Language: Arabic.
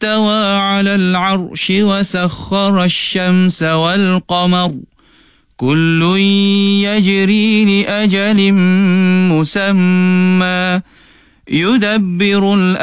استوى على العرش وسخر الشمس والقمر كل يجري لأجل مسمى يدبر الأمر